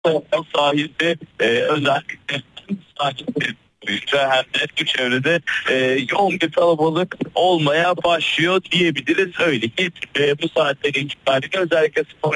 sahilde özellikle sahilde hem de bu çevrede yoğun bir kalabalık olmaya başlıyor diyebiliriz. Öyle ki bu saatten itibaren özellikle spor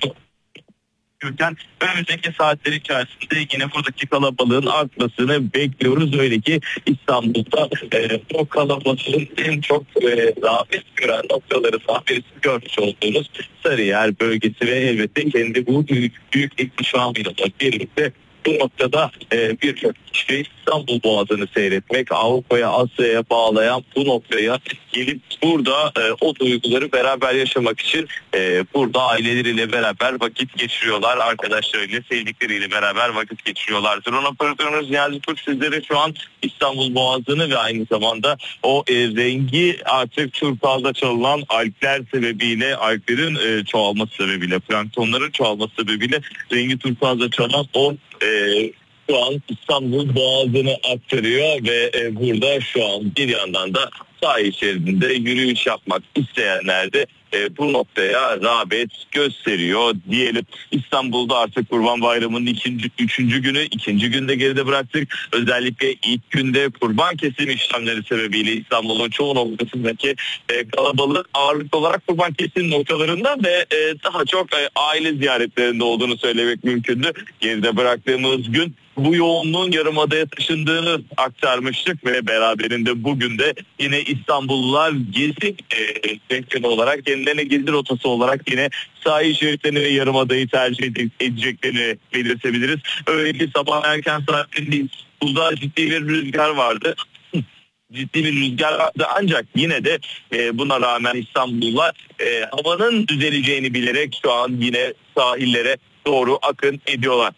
önümüzdeki saatler içerisinde yine buradaki kalabalığın artmasını bekliyoruz. Öyle ki İstanbul'da o kalabalığın en çok rağbet gören noktaları birisi görmüş olduğunuz Sarıyer bölgesi ve elbette kendi bu büyük ihtişamıyla birlikte bu noktada birçok kişi İstanbul Boğazı'nı seyretmek, Avrupa'ya, Asya'ya bağlayan bu noktaya gelip burada o duyguları beraber yaşamak için burada aileleriyle beraber vakit geçiriyorlar. Arkadaşlarıyla, sevdikleriyle beraber vakit geçiriyorlar. Drone operatörümüz Niyazi Kurt sizlere şu an İstanbul Boğazı'nı ve aynı zamanda o rengi artık turkuazda çalınan Alpler sebebiyle, Alplerin çoğalması sebebiyle, planktonların çoğalması sebebiyle rengi turkuazda çalan o şu an İstanbul Boğazı'nı aktarıyor ve burada şu an bir yandan da sahil şeridinde yürüyüş yapmak isteyenler de bu noktaya rağbet gösteriyor diyelim. İstanbul'da artık Kurban Bayramı'nın üçüncü günü, ikinci günde geride bıraktık. Özellikle ilk günde kurban kesim işlemleri sebebiyle İstanbul'un çoğu noktasındaki kalabalık ağırlıklı olarak kurban kesim noktalarında ve daha çok aile ziyaretlerinde olduğunu söylemek mümkündü. Geride bıraktığımız gün bu yoğunluğun Yarımada'ya taşındığını aktarmıştık ve beraberinde bugün de yine İstanbullular gezi sektörü olarak kendilerine gezi rotası olarak yine sahil şeritlerini ve Yarımada'yı tercih edeceklerini belirtebiliriz. Öyle ki sabah erken saatlerinde İstanbul'da ciddi bir rüzgar vardı. Ciddi bir rüzgar vardı ancak yine de buna rağmen İstanbullular havanın düzeleceğini bilerek şu an yine sahillere doğru akın ediyorlar.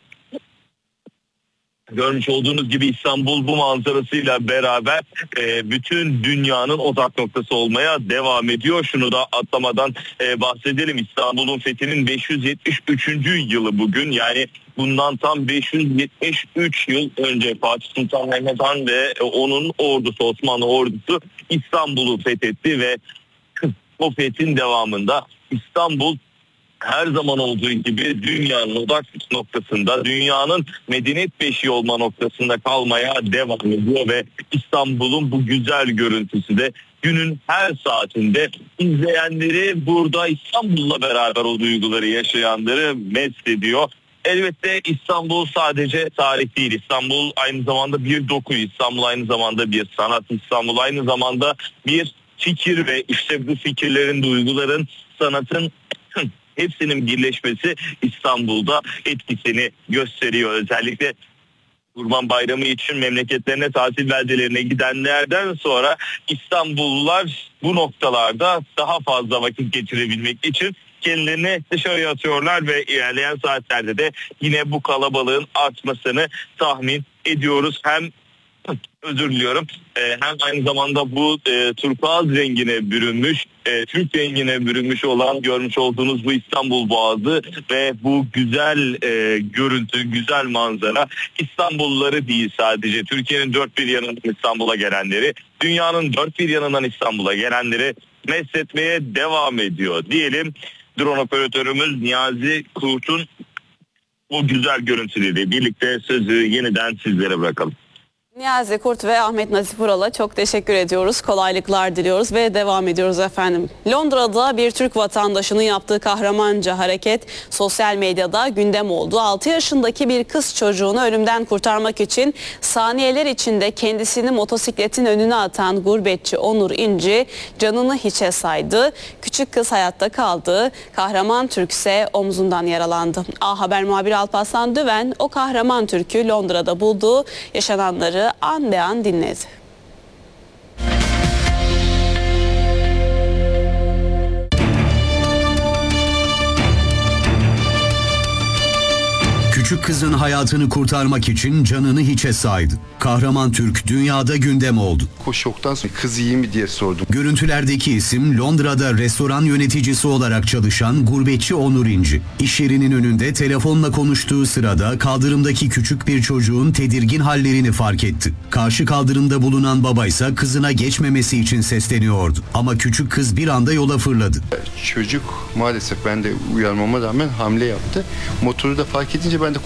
Görmüş olduğunuz gibi İstanbul bu manzarasıyla beraber bütün dünyanın odak noktası olmaya devam ediyor. Şunu da atlamadan bahsedelim. İstanbul'un fethinin 573. yılı bugün. Yani bundan tam 573 yıl önce Fatih Sultan Mehmet Han ve onun ordusu, Osmanlı ordusu İstanbul'u fethetti ve o fethin devamında İstanbul her zaman olduğu gibi dünyanın odak noktasında, dünyanın medeniyet beşiği olma noktasında kalmaya devam ediyor ve İstanbul'un bu güzel görüntüsü de günün her saatinde izleyenleri burada İstanbul'la beraber o duyguları yaşayanları mest ediyor. Elbette İstanbul sadece tarih değil. İstanbul aynı zamanda bir doku, İstanbul aynı zamanda bir sanat, İstanbul aynı zamanda bir fikir ve işte bu fikirlerin, duyguların, sanatın hepsinin birleşmesi İstanbul'da etkisini gösteriyor. Özellikle Kurban Bayramı için memleketlerine, tatil beldelerine gidenlerden sonra İstanbullular bu noktalarda daha fazla vakit geçirebilmek için kendilerini dışarıya atıyorlar ve ilerleyen saatlerde de yine bu kalabalığın artmasını tahmin ediyoruz. Hem hem aynı zamanda bu turkuaz rengine bürünmüş, Türk rengine bürünmüş olan görmüş olduğunuz bu İstanbul Boğazı ve bu güzel görüntü, güzel manzara İstanbulluları değil sadece Türkiye'nin dört bir yanından İstanbul'a gelenleri, dünyanın dört bir yanından İstanbul'a gelenleri mest etmeye devam ediyor diyelim. Drone operatörümüz Niyazi Kurt'un bu güzel görüntüleriyle birlikte sözü yeniden sizlere bırakalım. Niyazi Kurt ve Ahmet Nazif Ural'a çok teşekkür ediyoruz. Kolaylıklar diliyoruz ve devam ediyoruz efendim. Londra'da bir Türk vatandaşının yaptığı kahramanca hareket sosyal medyada gündem oldu. 6 yaşındaki bir kız çocuğunu ölümden kurtarmak için saniyeler içinde kendisini motosikletin önüne atan gurbetçi Onur İnci canını hiçe saydı. Küçük kız hayatta kaldı. Kahraman Türk ise omzundan yaralandı. A Haber muhabiri Alparslan Düven o kahraman Türk'ü Londra'da buldu. Yaşananları an be an dinledi. Küçük kızın hayatını kurtarmak için canını hiçe saydı. Kahraman Türk dünyada gündem oldu. Şoktan sonra kız iyi mi diye sordum. Görüntülerdeki isim Londra'da restoran yöneticisi olarak çalışan gurbetçi Onur İnci. İş yerinin önünde telefonla konuştuğu sırada kaldırımdaki küçük bir çocuğun tedirgin hallerini fark etti. Karşı kaldırımda bulunan babaysa kızına geçmemesi için sesleniyordu. Ama küçük kız bir anda yola fırladı. Çocuk maalesef ben de uyarmama rağmen hamle yaptı. Motoru da fark edince ben de